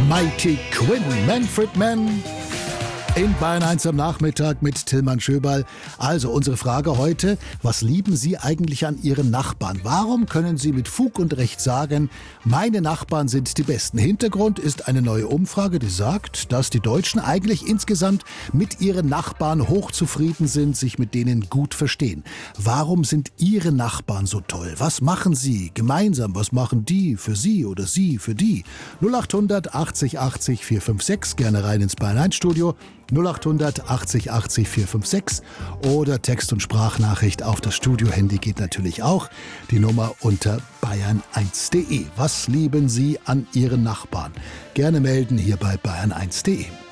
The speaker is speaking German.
Mighty Quinn, Manfred Mann. In Bayern 1 am Nachmittag mit Tilman Schöberl. Also unsere Frage heute: Was lieben Sie eigentlich an Ihren Nachbarn? Warum können Sie mit Fug und Recht sagen, meine Nachbarn sind die Besten? Hintergrund ist eine neue Umfrage, die sagt, dass die Deutschen eigentlich insgesamt mit ihren Nachbarn hochzufrieden sind, sich mit denen gut verstehen. Warum sind Ihre Nachbarn so toll? Was machen Sie gemeinsam? Was machen die für Sie oder Sie für die? 0800 80 80 456, gerne rein ins Bayern 1 Studio. 0800 80 80 456 oder Text- und Sprachnachricht auf das Studio-Handy geht natürlich auch. Die Nummer unter bayern1.de. Was lieben Sie an Ihren Nachbarn? Gerne melden hier bei bayern1.de.